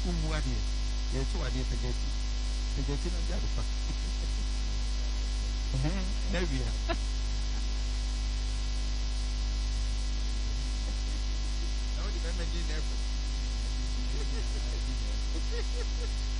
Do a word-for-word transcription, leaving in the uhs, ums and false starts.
umu ade ye so ade pageti pageti no dia fa eh na bia na odi be me di na